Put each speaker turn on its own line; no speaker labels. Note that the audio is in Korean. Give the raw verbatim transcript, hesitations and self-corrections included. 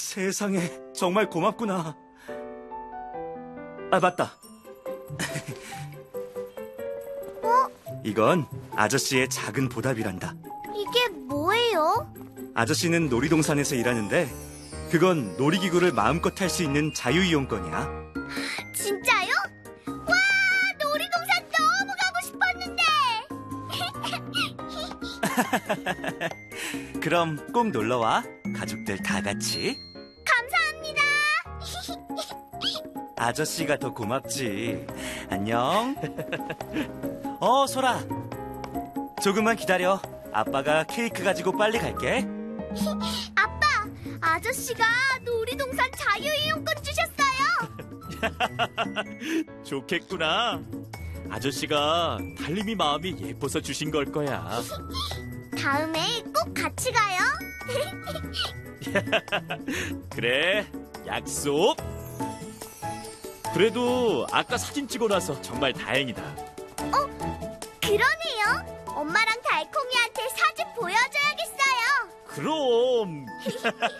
세상에, 정말 고맙구나. 아, 맞다.
어?
이건 아저씨의 작은 보답이란다.
이게 뭐예요?
아저씨는 놀이동산에서 일하는데 그건 놀이기구를 마음껏 탈 수 있는 자유이용권이야.
진짜요? 와, 놀이동산 너무 가고 싶었는데.
그럼 꼭 놀러와. 가족들 다 같이.
감사합니다.
아저씨가 더 고맙지. 안녕. 어, 소라. 조금만 기다려. 아빠가 케이크 가지고 빨리 갈게.
아빠, 아저씨가 놀이동산 자유이용권 주셨어요.
좋겠구나. 아저씨가 달림이 마음이 예뻐서 주신 걸 거야.
다음에 꼭 같이 가요.
그래, 약속. 그래도 아까 사진 찍어놔서 정말 다행이다.
그러네요. 엄마랑 달콩이한테 사진 보여줘야겠어요.
그럼.